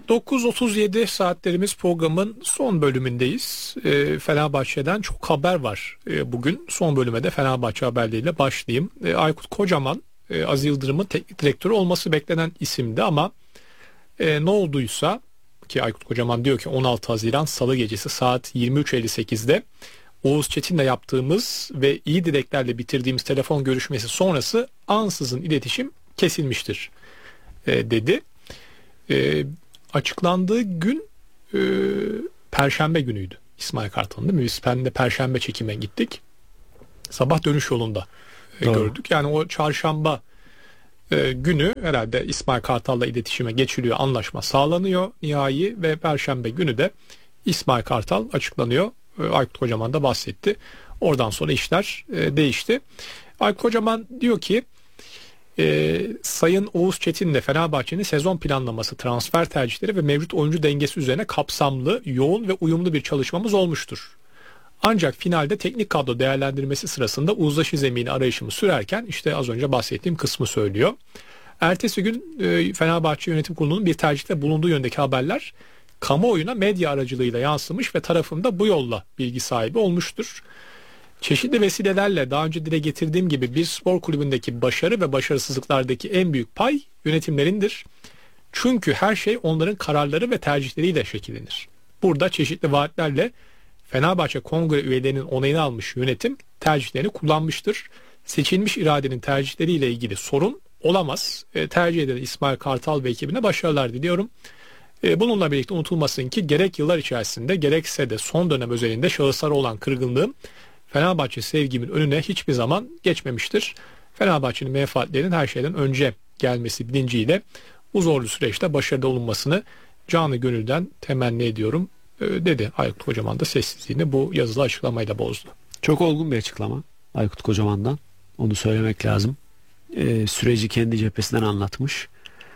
9.37 saatlerimiz programın son bölümündeyiz. Fenerbahçe'den çok haber var bugün. Son bölüme de Fenerbahçe haberleriyle başlayayım. Aykut Kocaman, Aziz Yıldırım'ın teknik direktörü olması beklenen isimdi ama ne olduysa, ki Aykut Kocaman diyor ki 16 Haziran Salı gecesi saat 23.58'de Oğuz Çetin'le yaptığımız ve iyi dileklerle bitirdiğimiz telefon görüşmesi sonrası ansızın iletişim kesilmiştir dedi. Açıklandığı gün Perşembe günüydü İsmail Kartal'ın, değil mi? Biz de Perşembe çekime gittik. Sabah dönüş yolunda gördük. Yani o çarşamba günü herhalde İsmail Kartal'la iletişime geçiliyor, anlaşma sağlanıyor nihai ve Perşembe günü de İsmail Kartal açıklanıyor. Aykut Kocaman da bahsetti. Oradan sonra işler değişti. Aykut Kocaman diyor ki Sayın Oğuz Çetin'le Fenerbahçe'nin sezon planlaması, transfer tercihleri ve mevcut oyuncu dengesi üzerine kapsamlı, yoğun ve uyumlu bir çalışmamız olmuştur. Ancak finalde teknik kadro değerlendirmesi sırasında uzlaşı zemini arayışımı sürerken işte az önce bahsettiğim kısmı söylüyor. Ertesi gün Fenerbahçe Yönetim Kurulu'nun bir tercihte bulunduğu yöndeki haberler kamuoyuna medya aracılığıyla yansımış ve tarafım bu yolla bilgi sahibi olmuştur. Çeşitli vesilelerle daha önce dile getirdiğim gibi bir spor kulübündeki başarı ve başarısızlıklardaki en büyük pay yönetimlerindir. Çünkü her şey onların kararları ve tercihleriyle şekillenir. Burada çeşitli vaatlerle Fenerbahçe Kongre üyelerinin onayını almış yönetim tercihlerini kullanmıştır. Seçilmiş iradenin tercihleriyle ilgili sorun olamaz. Tercih eden İsmail Kartal ve ekibine başarılar diliyorum. Bununla birlikte unutulmasın ki gerek yıllar içerisinde gerekse de son dönem özelinde şahıslara olan kırgınlığım Fenerbahçe sevgimin önüne hiçbir zaman geçmemiştir. Fenerbahçe'nin menfaatlerinin her şeyden önce gelmesi bilinciyle bu zorlu süreçte başarıda olunmasını canı gönülden temenni ediyorum dedi. Aykut Kocaman da sessizliğini bu yazılı açıklamayla bozdu. Çok olgun bir açıklama Aykut Kocaman'dan. Onu söylemek lazım. Süreci kendi cephesinden anlatmış.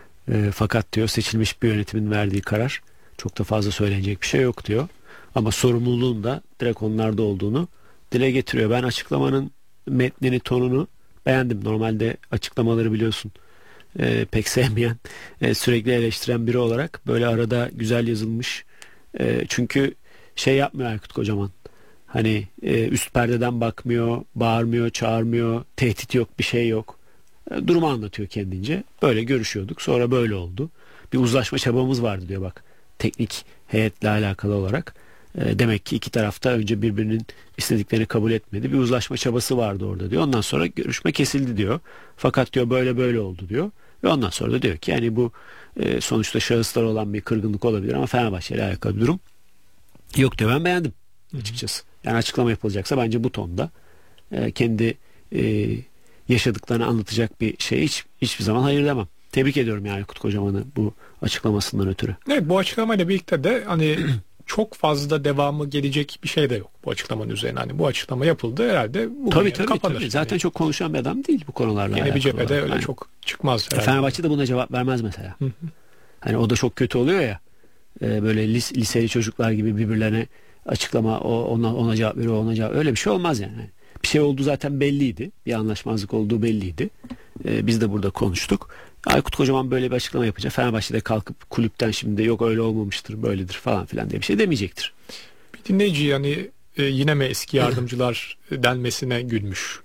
Fakat diyor seçilmiş bir yönetimin verdiği karar, çok da fazla söylenecek bir şey yok diyor. Ama sorumluluğun da direkt onlarda olduğunu dile getiriyor. Ben açıklamanın metnini, tonunu beğendim. Normalde açıklamaları biliyorsun pek sevmeyen, sürekli eleştiren biri olarak böyle arada güzel yazılmış. Çünkü şey yapmıyor Aykut Kocaman. Hani üst perdeden bakmıyor, bağırmıyor, çağırmıyor, tehdit yok, bir şey yok. Durumu anlatıyor kendince. Böyle görüşüyorduk. Sonra böyle oldu. Bir uzlaşma çabamız vardı diyor bak. Teknik heyetle alakalı olarak. Demek ki iki tarafta önce birbirinin istediklerini kabul etmedi. Bir uzlaşma çabası vardı orada diyor. Ondan sonra görüşme kesildi diyor. Fakat diyor böyle oldu diyor. Ve ondan sonra da diyor ki yani bu sonuçta şahıslar olan bir kırgınlık olabilir ama Fenerbahçe ile alakalı bir durum yok diyor. Ben beğendim açıkçası. Yani açıklama yapılacaksa bence bu tonda kendi yaşadıklarını anlatacak bir şey hiçbir zaman hayır demem. Tebrik ediyorum yani Aykut Kocaman'ı bu açıklamasından ötürü. Evet, bu açıklamayla birlikte de hani çok fazla devamı gelecek bir şey de yok bu açıklamanın üzerine. Hani bu açıklama yapıldı herhalde bugün kapanır. Tabii. Zaten yani çok konuşan bir adam değil bu konularla. Yine bir cephede olarak. öyle yani çok çıkmaz herhalde. Fenerbahçe de buna cevap vermez mesela. Hani o da çok kötü oluyor ya. Böyle liseli çocuklar gibi birbirlerine açıklama, ona cevap veriyor, ona cevap. Öyle bir şey olmaz yani. Bir şey oldu zaten belliydi. Bir anlaşmazlık olduğu belliydi. Biz de burada konuştuk. Aykut Kocaman böyle bir açıklama yapacak. Fenerbahçe'de kalkıp kulüpten şimdi yok öyle olmamıştır, böyledir falan filan diye bir şey demeyecektir. Bir dinleyici yani yine mi eski yardımcılar denmesine gülmüş.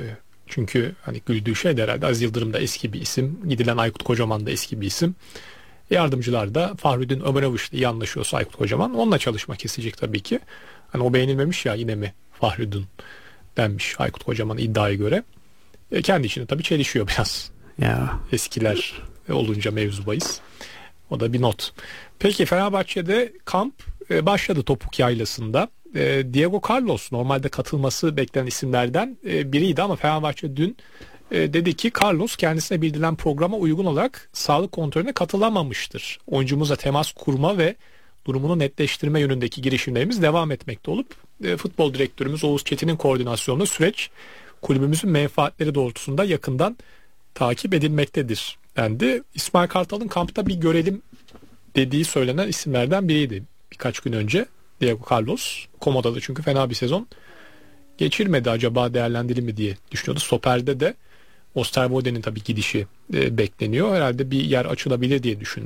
Çünkü hani güldüğü şey de herhalde Aziz Yıldırım da eski bir isim. Gidilen Aykut Kocaman da eski bir isim. Yardımcılar da Fahrettin Ömeroviç'le iyi anlaşıyorsa Aykut Kocaman onunla çalışmak isteyecek tabii ki. Hani o beğenilmemiş ya, yine mi Fahrettin denmiş Aykut Kocaman iddiaya göre. Kendi içinde tabii çelişiyor biraz. Ya. Eskiler olunca mevzu bahis. O da bir not. Peki Fenerbahçe'de kamp başladı Topuk Yaylası'nda. Diego Carlos normalde katılması beklenen isimlerden biriydi ama Fenerbahçe dün dedi ki Carlos kendisine bildirilen programa uygun olarak sağlık kontrolüne katılamamıştır. Oyuncumuzla temas kurma ve durumunu netleştirme yönündeki girişimlerimiz devam etmekte olup futbol direktörümüz Oğuz Çetin'in koordinasyonunda süreç kulübümüzün menfaatleri doğrultusunda yakından takip edilmektedir dendi. İsmail Kartal'ın kampta bir görelim dediği söylenen isimlerden biriydi birkaç gün önce Diego Carlos. Komoda'da çünkü fena bir sezon geçirmedi, acaba değerlendirir mi diye düşünüyordu. Stoper'de de Osterwolde'nin tabii gidişi bekleniyor. Herhalde bir yer açılabilir diye düşündü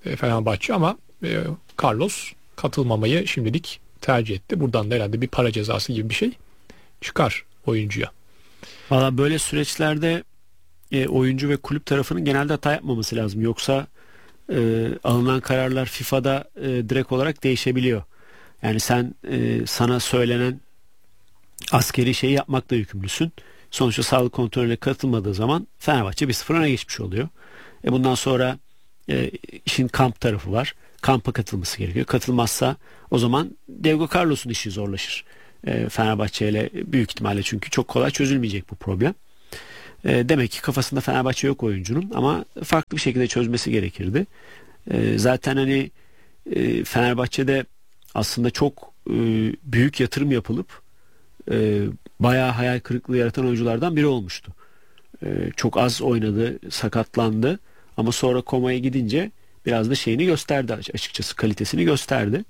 Fenerbahçe ama Carlos katılmamayı şimdilik tercih etti. Buradan da herhalde bir para cezası gibi bir şey çıkar oyuncuya. Valla böyle süreçlerde oyuncu ve kulüp tarafının genelde hata yapmaması lazım. Yoksa alınan kararlar FIFA'da direkt olarak değişebiliyor. Yani sen sana söylenen askeri şeyi yapmakla yükümlüsün. Sonuçta sağlık kontrolüne katılmadığı zaman Fenerbahçe 1-0 öne geçmiş oluyor. Bundan sonra işin kamp tarafı var. Kampa katılması gerekiyor. Katılmazsa o zaman Diego Carlos'un işi zorlaşır. Fenerbahçe ile büyük ihtimalle, çünkü çok kolay çözülmeyecek bu problem. Demek ki kafasında Fenerbahçe yok oyuncunun, ama farklı bir şekilde çözmesi gerekirdi. Zaten hani Fenerbahçe'de aslında çok büyük yatırım yapılıp bayağı hayal kırıklığı yaratan oyunculardan biri olmuştu. Çok az oynadı, sakatlandı, ama sonra komaya gidince biraz da şeyini gösterdi, açıkçası kalitesini gösterdi.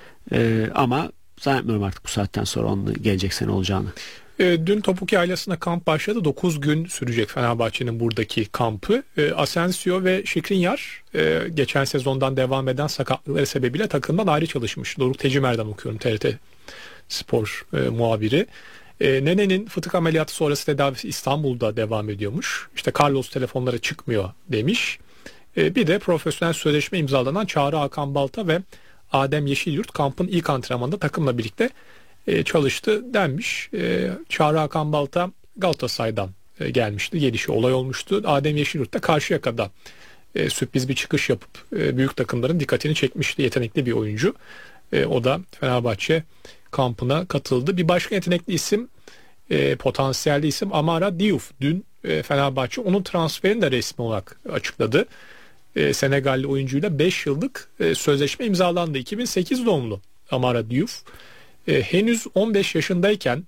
Ama zannetmiyorum artık bu saatten sonra onun gelecek sene olacağını. Dün Topuk Yaylası'na kamp başladı. 9 gün sürecek Fenerbahçe'nin buradaki kampı. Asensio ve Skriniar geçen sezondan devam eden sakatlıkları sebebiyle takımdan ayrı çalışmış. Doruk Tecimer'den okuyorum, TRT Spor muhabiri. Nene'nin fıtık ameliyatı sonrası tedavisi İstanbul'da devam ediyormuş. İşte Carlos telefonlara çıkmıyor demiş. Bir de profesyonel sözleşme imzalanan Çağrı Hakan Balta ve Adem Yeşilyurt kampın ilk antrenmanında takımla birlikte çalıştı denmiş. Çağrı Hakan Balta Galatasaray'dan gelmişti. Gelişi olay olmuştu. Adem Yeşilyurt da Karşıyaka'da sürpriz bir çıkış yapıp büyük takımların dikkatini çekmişti. Yetenekli bir oyuncu. O da Fenerbahçe kampına katıldı. Bir başka yetenekli isim, potansiyelli isim Amara Diouf. Dün Fenerbahçe onun transferini de resmi olarak açıkladı. Senegalli oyuncuyla 5 yıllık sözleşme imzalandı. 2008 doğumlu Amara Diouf. Henüz 15 yaşındayken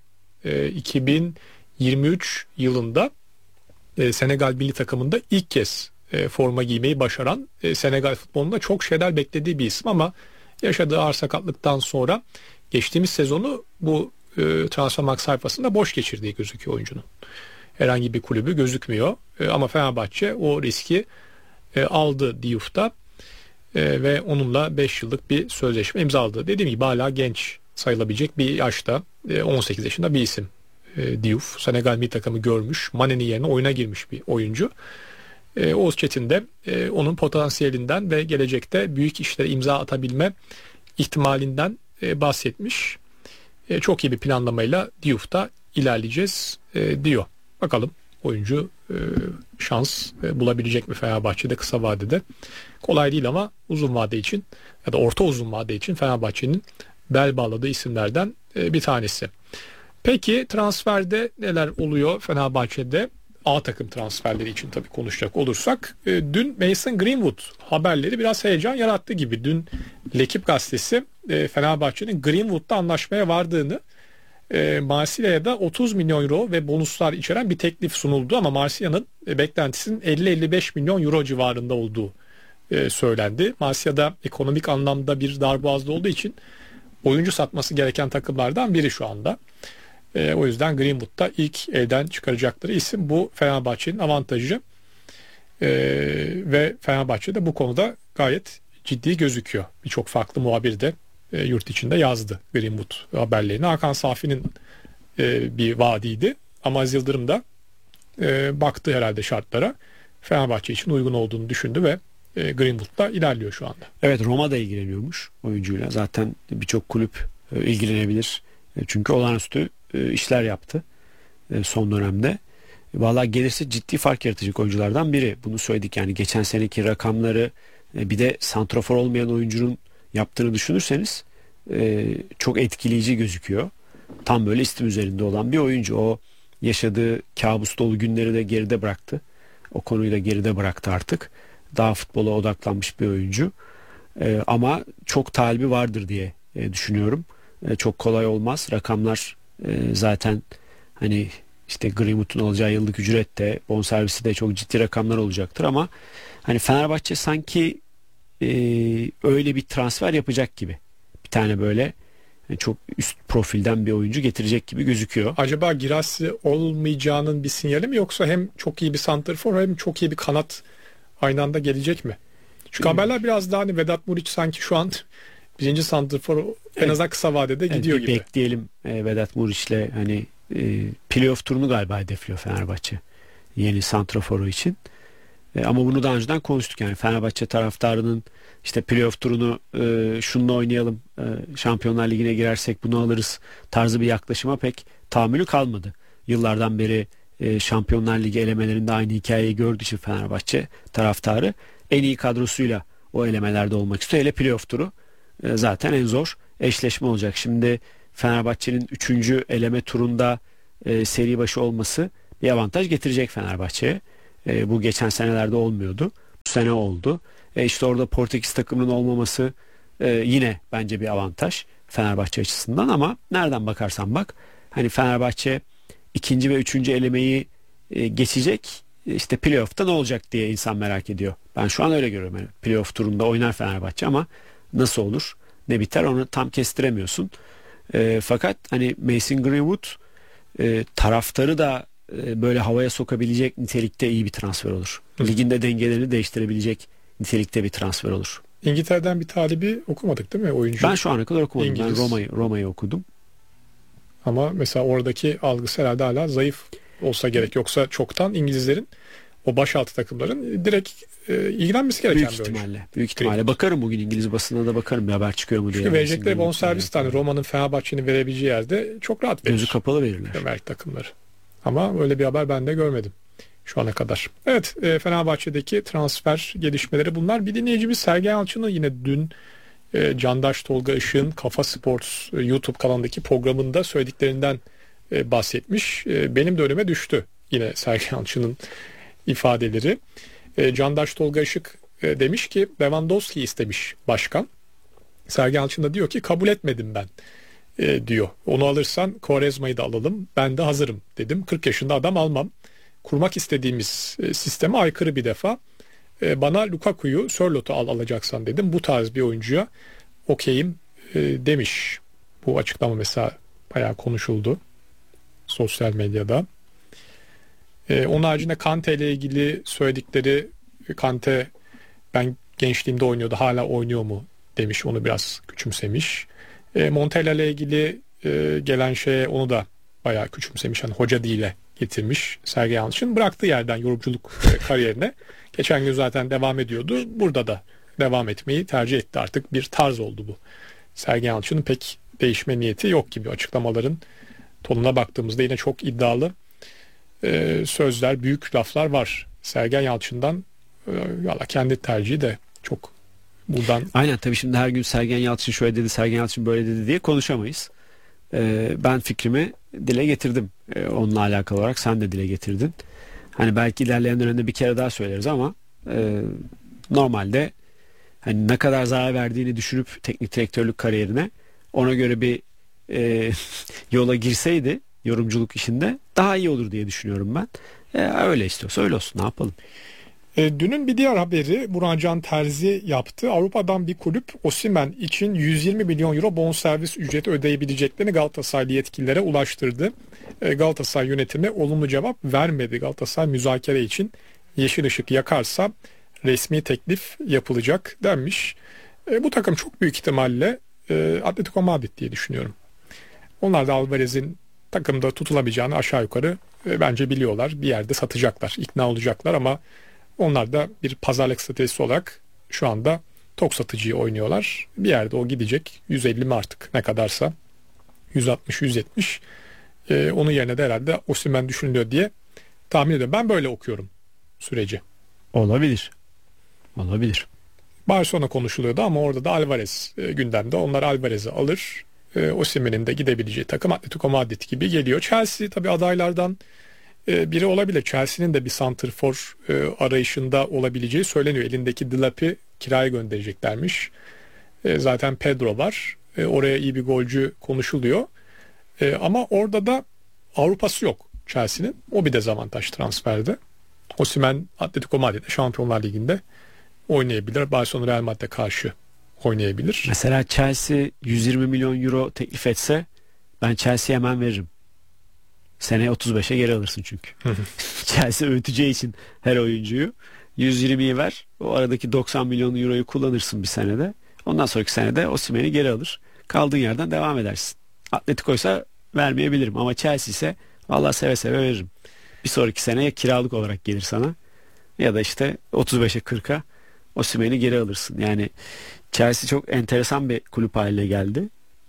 2023 yılında Senegal milli takımında ilk kez forma giymeyi başaran, Senegal futbolunda çok şeyler beklediği bir isim, ama yaşadığı ağır sakatlıktan sonra geçtiğimiz sezonu bu Transfermarkt sayfasında boş geçirdiği gözüküyor oyuncunun. Herhangi bir kulübü gözükmüyor. Ama Fenerbahçe o riski aldı Diouf'ta ve onunla 5 yıllık bir sözleşme imzaladı. Dediğim gibi hala genç sayılabilecek bir yaşta, 18 yaşında bir isim Diouf. Senegal milli takımı görmüş, Mane'nin yerine oyuna girmiş bir oyuncu. Oğuz Çetin de onun potansiyelinden ve gelecekte büyük işlere imza atabilme ihtimalinden bahsetmiş. Çok iyi bir planlamayla Diouf'ta ilerleyeceğiz diyor. Bakalım oyuncu şans bulabilecek mi Fenerbahçe'de kısa vadede? Kolay değil, ama uzun vade için ya da orta uzun vade için Fenerbahçe'nin bel bağladığı isimlerden bir tanesi. Peki transferde neler oluyor Fenerbahçe'de? A takım transferleri için tabii konuşacak olursak, dün Mason Greenwood haberleri biraz heyecan yarattı gibi. Dün L'Equipe gazetesi Fenerbahçe'nin Greenwood'da anlaşmaya vardığını, Marsilya'ya da 30 milyon euro ve bonuslar içeren bir teklif sunuldu, ama Marsilya'nın beklentisinin 50-55 milyon euro civarında olduğu söylendi. Marsilya'da ekonomik anlamda bir darboğazda olduğu için oyuncu satması gereken takımlardan biri şu anda. O yüzden Greenwood'da ilk elden çıkaracakları isim bu, Fenerbahçe'nin avantajı. Ve Fenerbahçe de bu konuda gayet ciddi gözüküyor. Birçok farklı muhabir de yurt içinde yazdı Greenwood haberlerini. Hakan Safi'nin bir vaadiydi, ama Aziz Yıldırım da baktı herhalde şartlara, Fenerbahçe için uygun olduğunu düşündü ve Greenwood'da ilerliyor şu anda. Evet, Roma da ilgileniyormuş oyuncuyla. Zaten birçok kulüp ilgilenebilir. Çünkü olağanüstü işler yaptı son dönemde. Vallahi gelirse ciddi fark yaratacak oyunculardan biri. Bunu söyledik, yani geçen seneki rakamları, bir de santrafor olmayan oyuncunun yaptığını düşünürseniz çok etkileyici gözüküyor. Tam böyle istim üzerinde olan bir oyuncu. O yaşadığı kabus dolu günleri de geride bıraktı. O konuyu da geride bıraktı artık. Daha futbola odaklanmış bir oyuncu. Ama çok talibi vardır diye düşünüyorum. Çok kolay olmaz. Rakamlar zaten hani işte Greenwood'un alacağı yıllık ücret de, bonservisi de çok ciddi rakamlar olacaktır, ama hani Fenerbahçe sanki öyle bir transfer yapacak gibi. Bir tane böyle çok üst profilden bir oyuncu getirecek gibi gözüküyor. Acaba Girassi olmayacağının bir sinyali mi, yoksa hem çok iyi bir santrfor hem çok iyi bir kanat aynı anda gelecek mi? Çünkü haberler biraz daha hani Vedat Muriç sanki şu an birinci santrfor en azından kısa vadede gidiyor gibi. Bekleyelim Vedat Muriç'le hani playoff turunu galiba hedefliyor Fenerbahçe. Yeni santraforu için. Ama bunu daha önceden konuştuk yani Fenerbahçe taraftarının işte playoff turunu şununla oynayalım, Şampiyonlar Ligi'ne girersek bunu alırız tarzı bir yaklaşıma pek tahammülü kalmadı. Yıllardan beri Şampiyonlar Ligi elemelerinde aynı hikayeyi gördüğü için Fenerbahçe taraftarı en iyi kadrosuyla o elemelerde olmak istiyor. Hele playoff turu zaten en zor eşleşme olacak. Şimdi Fenerbahçe'nin 3. eleme turunda seri başı olması bir avantaj getirecek Fenerbahçe'ye. Bu geçen senelerde olmuyordu. Bu sene oldu. İşte orada Portekiz takımının olmaması yine bence bir avantaj Fenerbahçe açısından ama nereden bakarsan bak hani Fenerbahçe 2. ve 3. elemeyi geçecek işte playoff'ta ne olacak diye insan merak ediyor. Ben şu an öyle görüyorum. Yani playoff turunda oynar Fenerbahçe ama nasıl olur ne biter onu tam kestiremiyorsun. Fakat hani Mason Greenwood taraftarı da böyle havaya sokabilecek nitelikte iyi bir transfer olur. Liginde dengelerini değiştirebilecek nitelikte bir transfer olur. İngiltere'den bir talibi okumadık değil mi oyuncu? Ben şu ana kadar okumadım. İngiliz. Ben Roma'yı okudum. Ama mesela oradaki algısı herhalde hala zayıf olsa gerek. Yoksa çoktan İngilizlerin o başaltı takımların direkt ilgilenmesi gereken büyük bir oyuncu. ihtimalle. Büyük ihtimalle. Bakarım bugün İngiliz basınına da bakarım bir haber çıkıyor mu diye. Çünkü verecekleri bonservis tane Roma'nın Fenerbahçe'nin verebileceği yerde çok rahat verir. Gözü kapalı verirler. Ömerlik takımları. Ama öyle bir haber ben de görmedim şu ana kadar. Evet, Fenerbahçe'deki transfer gelişmeleri bunlar. Bir dinleyicimiz Sergen Yalçın'ı yine dün Candaş Tolga Işık'ın Kafa Sports YouTube kanalındaki programında söylediklerinden bahsetmiş. Benim de önüme düştü yine Sergen Yalçın'ın ifadeleri. Candaş Tolga Işık demiş ki Lewandowski istemiş başkan. Sergen Yalçın da diyor ki kabul etmedim ben diyor. Onu alırsan Quaresma'yı da alalım. Ben de hazırım dedim. 40 yaşında adam almam. Kurmak istediğimiz sisteme aykırı bir defa. Bana Lukaku'yu, Sörlot'u alacaksan dedim. Bu tarz bir oyuncuya okeyim demiş. Bu açıklama mesela bayağı konuşuldu sosyal medyada. Onun haricinde Kante ile ilgili söyledikleri, Kante ben gençliğimde oynuyordu, hala oynuyor mu demiş, onu biraz küçümsemiş. Montella ile ilgili gelen şeye onu da bayağı küçümsemiş. Hani hoca değile getirmiş Sergen Yalçın. Bıraktığı yerden yorumculuk kariyerine. Geçen gün zaten devam ediyordu. Burada da devam etmeyi tercih etti. Artık bir tarz oldu bu. Sergen Yalçın'ın pek değişme niyeti yok gibi. Açıklamaların tonuna baktığımızda yine çok iddialı sözler, büyük laflar var Sergen Yalçın'dan. Valla kendi tercihi de çok buradan. Aynen, tabii şimdi her gün Sergen Yalçın şöyle dedi, Sergen Yalçın böyle dedi diye konuşamayız. Ben fikrimi dile getirdim. Onunla alakalı olarak sen de dile getirdin. Hani belki ilerleyen dönemde bir kere daha söyleriz ama normalde hani ne kadar zarar verdiğini düşünüp teknik direktörlük kariyerine ona göre bir yola girseydi yorumculuk işinde daha iyi olur diye düşünüyorum ben. Öyle istiyorsa öyle olsun, ne yapalım. Dünün bir diğer haberi Burhan Terzi yaptı. Avrupa'dan bir kulüp Osimhen için 120 milyon euro bonservis ücreti ödeyebileceklerini Galatasaraylı yetkililere ulaştırdı. Galatasaray yönetimi olumlu cevap vermedi. Galatasaray müzakere için yeşil ışık yakarsa resmi teklif yapılacak denmiş. Bu takım çok büyük ihtimalle Atletico Madrid diye düşünüyorum. Onlar da Alvarez'in takımda tutulamayacağını aşağı yukarı bence biliyorlar. Bir yerde satacaklar, ikna olacaklar ama onlar da bir pazarlık stratejisi olarak şu anda tok satıcıyı oynuyorlar. Bir yerde o gidecek. 150 mi artık ne kadarsa. 160-170. Onun yerine de herhalde Osimhen düşünülüyor diye tahmin ediyorum. Ben böyle okuyorum süreci. Olabilir. Olabilir. Barcelona konuşuluyordu ama orada da Alvarez gündemde. Onlar Alvarez'i alır. Osimhen'in de gidebileceği takım Atletico Madrid gibi geliyor. Chelsea tabii adaylardan biri olabilir. Chelsea'nin de bir santrfor arayışında olabileceği söyleniyor. Elindeki Delap'i kiraya göndereceklermiş. Zaten Pedro var. Oraya iyi bir golcü konuşuluyor. Ama orada da Avrupa'sı yok Chelsea'nin. O bir dezavantaj transferde. Osimhen Atletico Madrid'de Şampiyonlar Ligi'nde oynayabilir. Barcelona Real Madrid'e karşı oynayabilir. Mesela Chelsea 120 milyon euro teklif etse ben Chelsea'ye hemen veririm. Seneye 35'e geri alırsın çünkü. Chelsea öğüteceği için her oyuncuyu 120'yi ver. O aradaki 90 milyon euroyu kullanırsın bir senede. Ondan sonraki senede Osimhen'i geri alır. Kaldığın yerden devam edersin. Atletico'ysa vermeyebilirim ama Chelsea ise vallahi seve seve veririm. Bir sonraki seneye kiralık olarak gelir sana. Ya da işte 35'e 40'a Osimhen'i geri alırsın. Yani Chelsea çok enteresan bir kulüp haline geldi.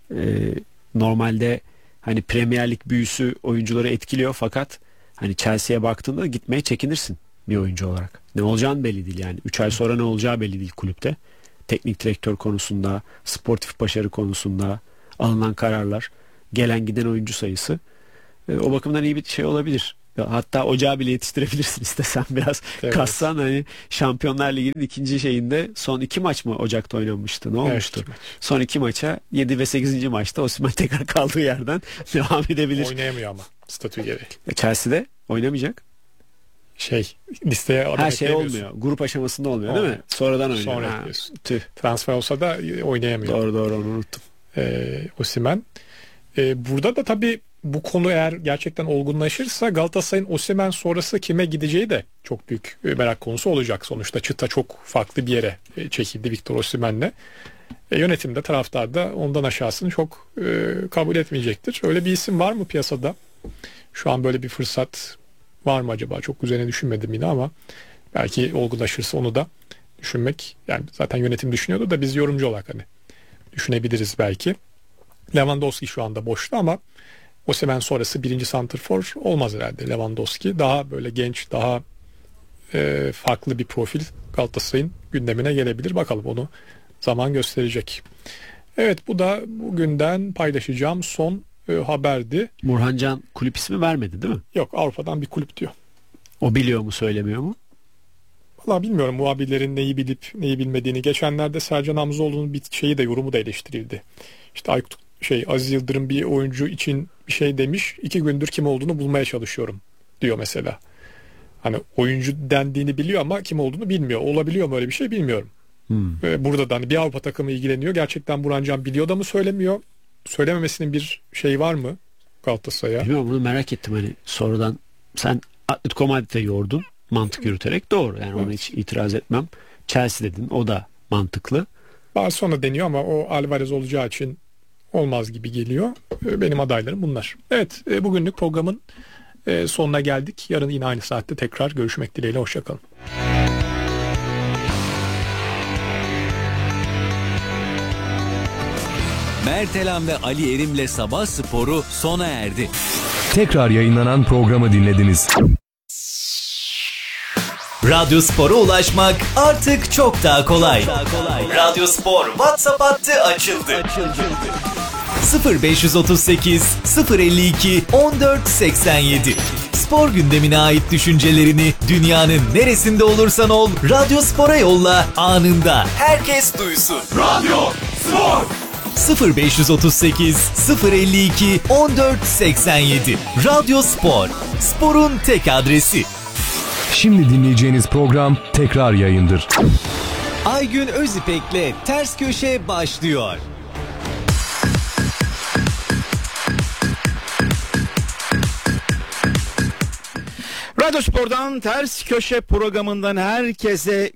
Normalde hani Premier Lig büyüsü oyuncuları etkiliyor fakat hani Chelsea'ye baktığında gitmeye çekinirsin bir oyuncu olarak. Ne olacağın belli değil yani. 3 ay sonra ne olacağı belli değil kulüpte. Teknik direktör konusunda, sportif başarı konusunda alınan kararlar, gelen giden oyuncu sayısı. O bakımdan iyi bir şey olabilir. Hatta ocağı bile yetiştirebilirsin istesen biraz. Evet. Kassan hani Şampiyonlar Ligi'nin ikinci şeyinde son 2 maç mı Ocak'ta oynanmıştı? Ne olmuştu? Evet. Son 2 maça 7 ve 8. maçta Osimhen tekrar kaldığı yerden devam edebilir. Oynayamıyor ama statü gereği. Chelsea'de oynamayacak. Listeye her şey olmuyor. Grup aşamasında olmuyor değil mi? Sonradan oynuyor. Sonra transfer olsa da oynayamıyor. Doğru onu unuttum. Osimhen. Burada da tabii bu konu eğer gerçekten olgunlaşırsa Galatasaray'ın Osimhen sonrası kime gideceği de çok büyük merak konusu olacak. Sonuçta çıta çok farklı bir yere çekildi Victor Osimhen'le. Yönetimde, taraftar da ondan aşağısını çok kabul etmeyecektir. Öyle bir isim var mı piyasada? Şu an böyle bir fırsat var mı acaba? Çok üzerine düşünmedim yine ama belki olgunlaşırsa onu da düşünmek, yani zaten yönetim düşünüyordu da biz yorumcu olarak hani düşünebiliriz belki. Lewandowski şu anda boşta ama Osimhen sonrası birinci santrfor olmaz herhalde Lewandowski. Daha böyle genç, daha farklı bir profil Galatasaray'ın gündemine gelebilir. Bakalım, onu zaman gösterecek. Evet, bu da bugünden paylaşacağım son haberdi. Burhancan kulüp ismi vermedi değil mi? Yok, Avrupa'dan bir kulüp diyor. O biliyor mu, söylemiyor mu? Vallahi bilmiyorum muhabirlerin neyi bilip neyi bilmediğini. Geçenlerde Sercan Hamzoğlu'nun bir şeyi de, yorumu da eleştirildi. İşte Aziz Yıldırım bir oyuncu için bir şey demiş. 2 gündür kim olduğunu bulmaya çalışıyorum diyor mesela. Hani oyuncu dendiğini biliyor ama kim olduğunu bilmiyor. Olabiliyor mu öyle bir şey, bilmiyorum. Burada da hani bir Avrupa takımı ilgileniyor. Gerçekten Burhan Can biliyor da mı söylemiyor? Söylememesinin bir şey var mı Galatasaray'a? Bilmiyorum, bunu merak ettim. Hani sonradan sen Atletico Madrid'e yordun mantık yürüterek, doğru. Yani evet, ona hiç itiraz etmem. Chelsea dedin, o da mantıklı. Barcelona deniyor ama o Alvarez olacağı için olmaz gibi geliyor. Benim adaylarım bunlar. Evet, bugünlük programın sonuna geldik. Yarın yine aynı saatte tekrar görüşmek dileğiyle. Hoşçakalın. Mert Elan ve Ali Erim'le Sabah Sporu sona erdi. Tekrar yayınlanan programı dinlediniz. Radyo Spor'a ulaşmak artık çok daha kolay. Radyo Spor WhatsApp hattı açıldı. 0538 052 1487. Spor gündemine ait düşüncelerini dünyanın neresinde olursan ol, Radyo Spor'a yolla, anında herkes duysun. Radyo Spor 0538 052 1487. Radyo Spor, sporun tek adresi. Şimdi dinleyeceğiniz program tekrar yayındır. Aygün Özipek'le Ters Köşe başlıyor. Radyo Spor'dan Ters Köşe programından herkese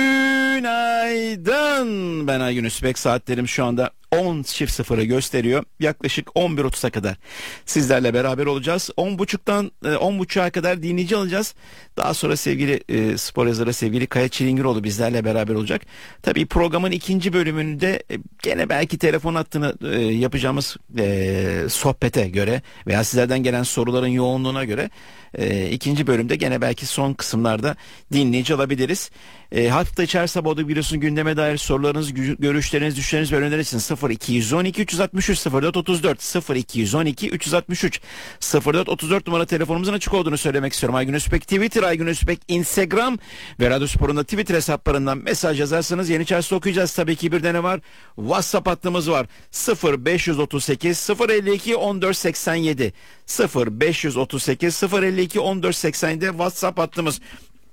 günaydın. Ben Aygün Özipek, saatlerim şu anda 10.00'ı gösteriyor. Yaklaşık 11.30'a kadar sizlerle beraber olacağız. 10.30'dan 10.30'a kadar dinleyici alacağız. Daha sonra sevgili spor yazarı sevgili Kaya Çilingiroğlu bizlerle beraber olacak. Tabii programın ikinci bölümünde gene belki telefon hattını yapacağımız sohbete göre veya sizlerden gelen soruların yoğunluğuna göre ikinci bölümde gene belki son kısımlarda dinleyici alabiliriz. Hafta içer sabahı biliyorsunuz gündeme dair sorularınız, görüşleriniz, düşleriniz ve önerileriniz 0212 363 0434 0212 363 0434 numara telefonumuzun açık olduğunu söylemek istiyorum. Aygün Özpek Twitter, Aygün Özpek Instagram ve Radyo Spor'un da Twitter hesaplarından mesaj yazarsanız yeni içerisinde okuyacağız. Tabii ki bir de ne var? WhatsApp hattımız var. 0538 052 1487 0538 052 1487 WhatsApp hattımız.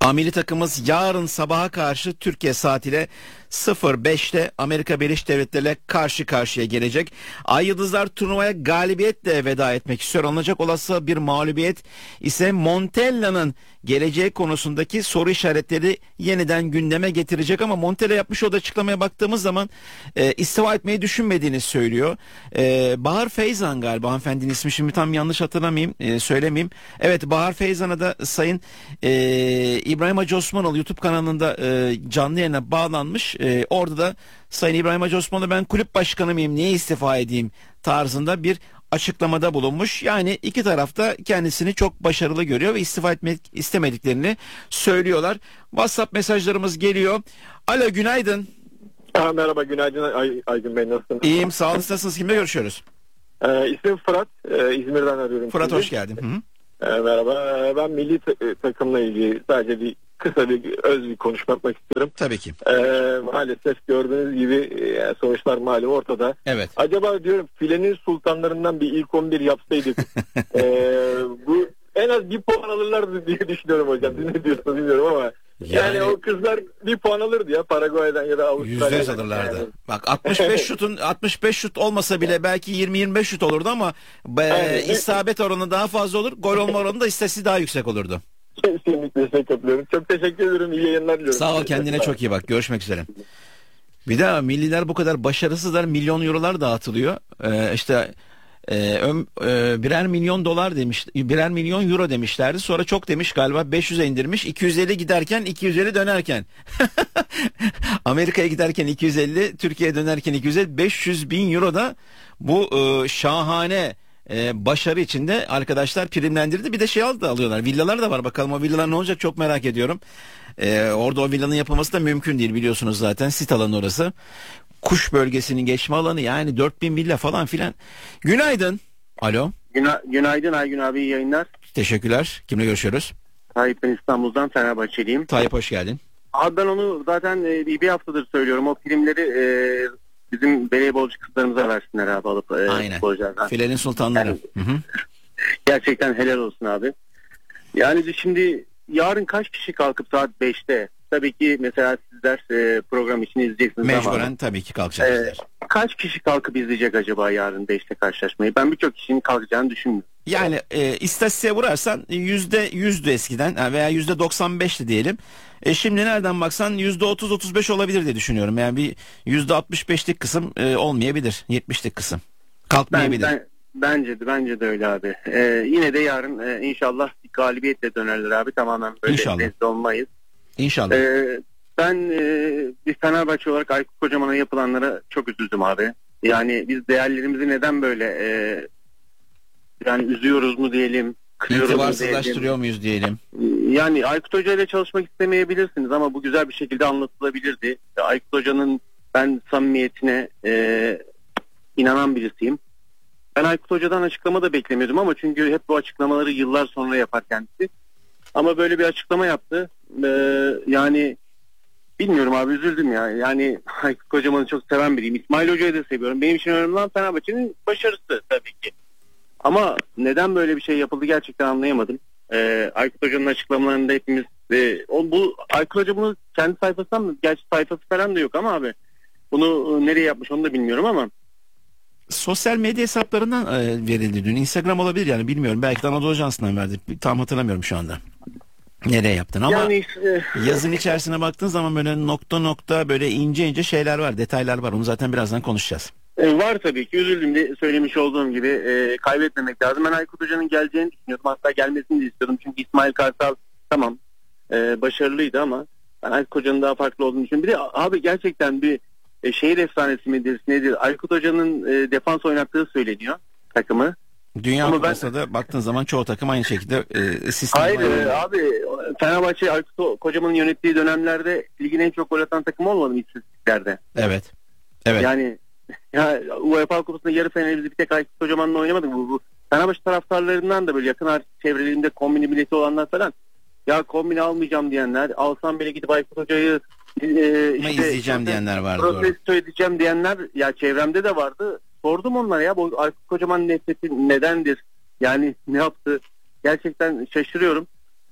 Milli takımımız yarın sabaha karşı Türkiye saatiyle 05'te Amerika Birleşik Devletleri'yle karşı karşıya gelecek. Ay Yıldızlar turnuvaya galibiyetle veda etmek istiyor. Alınacak olası bir mağlubiyet ise Montella'nın geleceği konusundaki soru işaretleri yeniden gündeme getirecek. Ama Montella yapmış olduğu açıklamaya baktığımız zaman istifa etmeyi düşünmediğini söylüyor. Bahar Feyzan galiba hanımefendinin ismi, şimdi tam yanlış hatırlamayayım, söylemeyeyim. Evet, Bahar Feyzan'a da Sayın İbrahim Hacı Osmanoğlu YouTube kanalında canlı yayına bağlanmış. Orada da Sayın İbrahim Hacı Osmanoğlu ben kulüp başkanı mıyım, niye istifa edeyim tarzında bir açıklamada bulunmuş. Yani iki tarafta kendisini çok başarılı görüyor ve istifa etmek istemediklerini söylüyorlar. WhatsApp mesajlarımız geliyor. Alo, günaydın. Merhaba, günaydın Aygün Bey, nasılsınız? İyiyim, sağ olun, nasılsınız? Kimle görüşüyoruz? İsmim Fırat, İzmir'den arıyorum. Fırat, sizi. hoş geldin. Hı-hı. Merhaba, ben milli takımla ilgili sadece kısa bir konuşma yapmak istiyorum. Tabii ki. Maalesef gördüğünüz gibi sonuçlar malum ortada. Evet. Acaba diyorum filenin sultanlarından bir ilk 11 yapsaydık bu en az bir puan alırlardı diye düşünüyorum hocam. Siz ne diyorsunuz bilmiyorum ama yani o kızlar bir puan alırdı ya Paraguay'dan ya da Avustralya'dan. %100 alırlardı. Yani. Bak 65 şut olmasa bile belki 20-25 şut olurdu ama isabet oranı daha fazla olur. Gol olma oranı da istatistiği daha yüksek olurdu. Kesinlikle size katılıyorum. Çok teşekkür ederim. İyi yayınlar diliyorum. Sağ ol, kendine çok iyi bak. Görüşmek üzere. Bir daha milliler bu kadar başarısızlar, milyon eurolar dağıtılıyor. Birer milyon dolar demiş, birer milyon euro demişlerdi. Sonra çok demiş galiba, 500'e indirmiş. 250 giderken, 250 dönerken. Amerika'ya giderken 250, Türkiye'ye dönerken 250, 500 bin euro da bu şahane başarı içinde arkadaşlar primlendirdi. Bir de şey alıyorlar. Villalar da var. Bakalım o villalar ne olacak, çok merak ediyorum. Orada o villanın yapılması da mümkün değil, biliyorsunuz zaten. Sit alanı orası. Kuş bölgesinin geçme alanı, yani 4000 villa falan filan. Günaydın. Alo. Günaydın Aygün abi, iyi yayınlar. Teşekkürler. Kimle görüşüyoruz? Tayyip, ben İstanbul'dan, Fenerbahçeliyim. Tayyip, hoş geldin. Abi ben onu zaten bir haftadır söylüyorum. O filmleri bizim voleybolcu kızlarımıza versinler abi, alıp. Aynen. Filenin sultanları. Yani, gerçekten helal olsun abi. Yani şimdi yarın kaç kişi kalkıp saat 5'te, tabii ki mesela sizler program için izleyeceksiniz mecburen ama tabii ki kalkacaklar. Kaç kişi kalkıp izleyecek acaba yarın 5'te karşılaşmayı? Ben birçok kişinin kalkacağını düşünmüyorum. Yani istatistiğe vurarsan %100'dü eskiden veya %95'ti diyelim. Şimdi nereden baksan %30-35 olabilir diye düşünüyorum. Yani bir %65'lik kısım olmayabilir. 70'lik kısım. Kalkmayabilir. Bence de öyle abi. Yine de yarın inşallah bir galibiyetle dönerler abi. Tamamen böyle lezzetli olmayız. İnşallah. Ben bir Fenerbahçe olarak Aykut Kocaman'a yapılanlara çok üzüldüm abi. Yani biz değerlerimizi neden böyle yani üzüyoruz mu diyelim, İtibarsızlaştırıyor muyuz diyelim. Yani Aykut Hoca ile çalışmak istemeyebilirsiniz ama bu güzel bir şekilde anlatılabilirdi. Aykut Hoca'nın ben samimiyetine inanan birisiyim. Ben Aykut Hoca'dan açıklama da beklemiyordum ama çünkü hep bu açıklamaları yıllar sonra yapar kendisi. Ama böyle bir açıklama yaptı. Yani bilmiyorum abi, üzüldüm ya. Yani Aykut Kocaman'ı çok seven biriyim. İsmail Hoca'yı da seviyorum. Benim için önemli olan Fenerbahçe'nin başarısı tabii ki. Ama neden böyle bir şey yapıldı gerçekten anlayamadım. Aykut Hoca'nın açıklamalarında hepimiz bu Aykut Hoca bunu kendi sayfasından mı? Gerçi sayfası falan da yok ama abi. Bunu nereye yapmış onu da bilmiyorum ama. Sosyal medya hesaplarından verildi dün. Instagram olabilir yani, bilmiyorum. Belki de Anadolu Ajansı'ndan verdi. Tam hatırlamıyorum şu anda. Nereye yaptın ama yani yazın içerisine baktığın zaman böyle nokta böyle ince şeyler var, detaylar var. Onu zaten birazdan konuşacağız. Var tabii ki, üzüldüm de söylemiş olduğum gibi kaybetmemek lazım. Ben Aykut Hoca'nın geleceğini düşünüyordum. Hatta gelmesini de istiyordum. Çünkü İsmail Kartal tamam başarılıydı ama ben Aykut Hoca'nın daha farklı olduğunu düşünüyorum. Bir de abi gerçekten bir şehir efsanesi midir nedir? Aykut Hoca'nın defans oynattığı söyleniyor takımı. Dünya Kupası'na da baktığın zaman çoğu takım aynı şekilde sistem. Hayır abi, Fenerbahçe Aykut Kocaman'ın yönettiği dönemlerde ligin en çok gol atan takımı olmadı mı istatistiklerde? Evet. Yani UEFA Kupası'nda yarı finali biz bir tek Aykut Kocaman'la oynamadık. Bu Fenerbahçe taraftarlarından da böyle yakın çevrelerinde kombine bileti olanlar falan, ya kombine almayacağım diyenler, alsam bile gidip Aykut Hoca'yı izleyeceğim diyenler vardı. Protesto edeceğim diyenler ya çevremde de vardı. Sordum onlara, ya bu Aykut Kocaman nefreti nedendir? Yani ne yaptı? Gerçekten şaşırıyorum.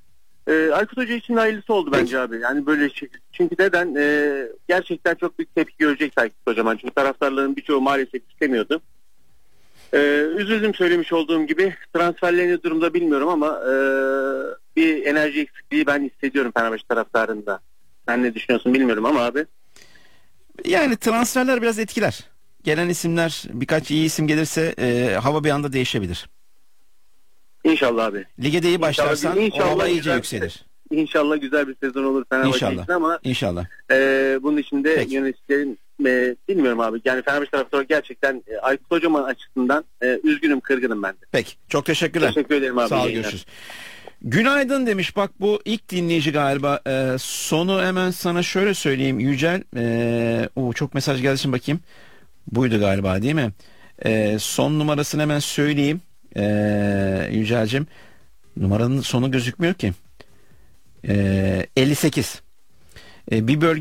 Aykut Hoca için hayırlısı oldu bence abi. Yani böyle şey. Çünkü neden? Gerçekten çok büyük tepki görecek Aykut Kocaman. Çünkü taraftarların birçoğu maalesef istemiyordu. Üzüldüm söylemiş olduğum gibi. Transferlerini durumda bilmiyorum ama bir enerji eksikliği ben hissediyorum Fenerbahçe taraftarında. Sen ne düşünüyorsun bilmiyorum ama abi. Yani transferler biraz etkiler. Gelen isimler, birkaç iyi isim gelirse hava bir anda değişebilir. İnşallah abi. Lige de iyi başlarsan o hava iyice güzel yükselir. İnşallah güzel bir sezon olur Fenerbahçe için ama İnşallah. Bunun içinde Peki. yöneticilerin bilmiyorum abi. Yani Fenerbahçe taraftarı gerçekten Aykut Kocaman açısından üzgünüm, kırgınım ben de. Peki. Çok teşekkürler. Teşekkür ederim abi. Sağ ol, İyi yayınlar. görüşürüz. Günaydın demiş. Bak bu ilk dinleyici galiba. Sonu hemen sana şöyle söyleyeyim Yücel. Çok mesaj geldi şimdi bakayım. Buydu galiba değil mi? Son numarasını hemen söyleyeyim. Yücel'cim. Numaranın sonu gözükmüyor ki. 58. Bir bölge